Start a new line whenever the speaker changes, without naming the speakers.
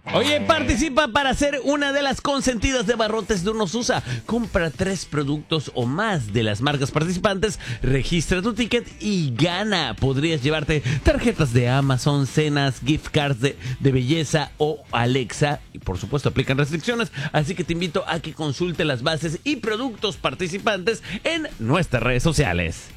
Oye, participa para ser una de las consentidas de Barrotes de Unos USA. Compra 3 productos o más de las marcas participantes, registra tu ticket y gana. Podrías llevarte tarjetas de Amazon, cenas, gift cards de belleza o Alexa. Y por supuesto aplican restricciones, así que te invito a que consulte las bases y productos participantes en nuestras redes sociales.